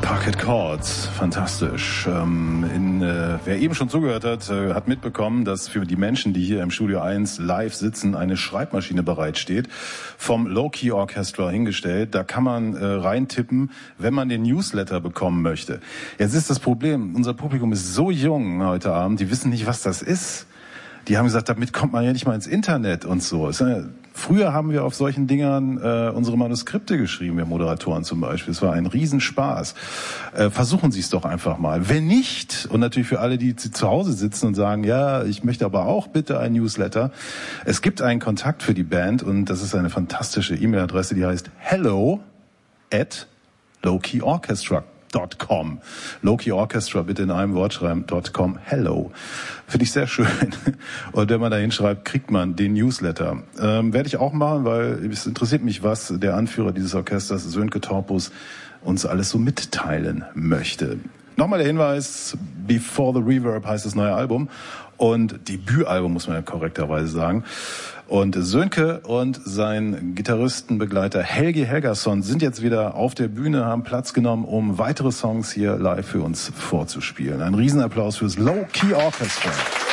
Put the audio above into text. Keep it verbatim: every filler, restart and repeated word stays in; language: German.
Pocket Chords, fantastisch. Ähm, in, äh, wer eben schon zugehört hat, äh, hat mitbekommen, dass für die Menschen, die hier im Studio eins live sitzen, eine Schreibmaschine bereitsteht, vom Low-Key Orchestra hingestellt. Da kann man äh, reintippen, wenn man den Newsletter bekommen möchte. Jetzt ist das Problem, unser Publikum ist so jung heute Abend, die wissen nicht, was das ist. Die haben gesagt, damit kommt man ja nicht mal ins Internet und so. Früher haben wir auf solchen Dingern äh, unsere Manuskripte geschrieben, wir Moderatoren zum Beispiel. Es war ein Riesenspaß. Äh, versuchen Sie es doch einfach mal. Wenn nicht, und natürlich für alle, die zu Hause sitzen und sagen, ja, ich möchte aber auch bitte ein Newsletter. Es gibt einen Kontakt für die Band und das ist eine fantastische E-Mail-Adresse, die heißt hello at lowkey orchestra dot com. Lowkey Orchestra, bitte in einem Wort schreiben, .com, hello. Finde ich sehr schön. Und wenn man da hinschreibt, kriegt man den Newsletter. Ähm, werde ich auch machen, weil es interessiert mich, was der Anführer dieses Orchesters, Sönke Torpus, uns alles so mitteilen möchte. Nochmal der Hinweis, Before the Reverb heißt das neue Album. Und Debütalbum, muss man ja korrekterweise sagen. Und Sönke und sein Gitarristenbegleiter Helgi Helgason sind jetzt wieder auf der Bühne, haben Platz genommen, um weitere Songs hier live für uns vorzuspielen. Ein Riesenapplaus fürs Low-Key Orchestra.